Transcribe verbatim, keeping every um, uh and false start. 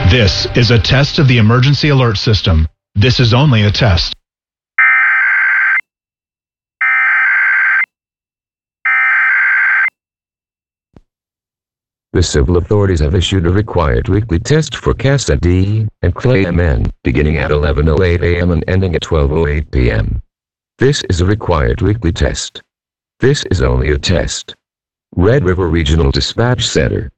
This is a test of the emergency alert system. This is only a test. The civil authorities have issued a required weekly test for Casa D and Clay M N, beginning at eleven oh eight a m and ending at twelve oh eight p m This is a required weekly test. This is only a test. Red River Regional Dispatch Center.